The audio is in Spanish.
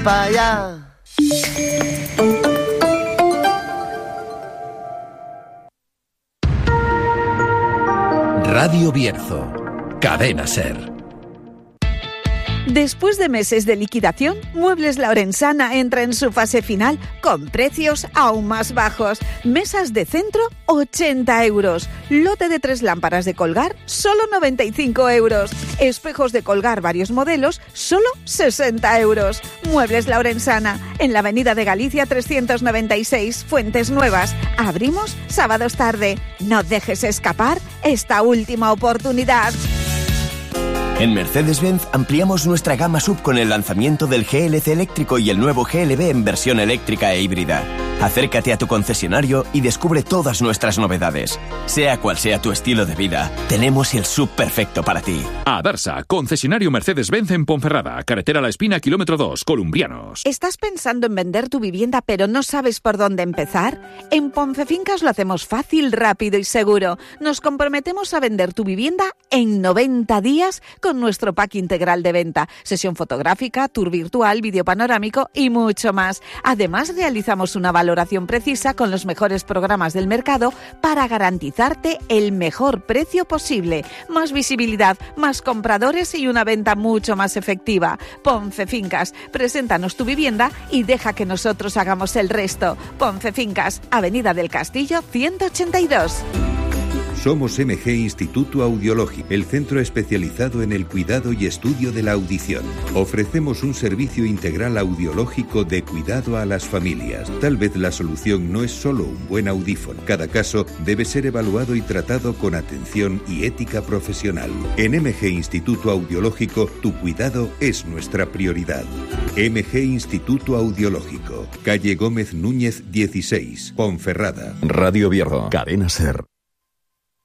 Pa' allá. Radio Bierzo, Cadena Ser. Después de meses de liquidación, Muebles La Orensana entra en su fase final con precios aún más bajos. Mesas de centro, 80 euros. Lote de 3 lámparas de colgar, solo 95 euros. Espejos de colgar varios modelos, solo 60 euros. Muebles La Orensana, en la Avenida de Galicia 396, Fuentes Nuevas. Abrimos sábados tarde. No dejes escapar esta última oportunidad. En Mercedes-Benz ampliamos nuestra gama SUV con el lanzamiento del GLC eléctrico y el nuevo GLB en versión eléctrica e híbrida. Acércate a tu concesionario y descubre todas nuestras novedades. Sea cual sea tu estilo de vida, tenemos el SUV perfecto para ti. Adarsa, concesionario Mercedes-Benz en Ponferrada, carretera La Espina, kilómetro 2, Columbrianos. ¿Estás pensando en vender tu vivienda pero no sabes por dónde empezar? En Poncefincas lo hacemos fácil, rápido y seguro. Nos comprometemos a vender tu vivienda en 90 días con nuestro pack integral de venta, sesión fotográfica, tour virtual, vídeo panorámico y mucho más. Además, realizamos una valoración precisa con los mejores programas del mercado para garantizarte el mejor precio posible, más visibilidad, más compradores y una venta mucho más efectiva. Poncefincas, preséntanos tu vivienda y deja que nosotros hagamos el resto. Poncefincas, Avenida del Castillo 182. Somos MG Instituto Audiológico, el centro especializado en el cuidado y estudio de la audición. Ofrecemos un servicio integral audiológico de cuidado a las familias. Tal vez la solución no es solo un buen audífono. Cada caso debe ser evaluado y tratado con atención y ética profesional. En MG Instituto Audiológico, tu cuidado es nuestra prioridad. MG Instituto Audiológico, calle Gómez Núñez 16, Ponferrada. Radio Bierzo, Cadena Ser.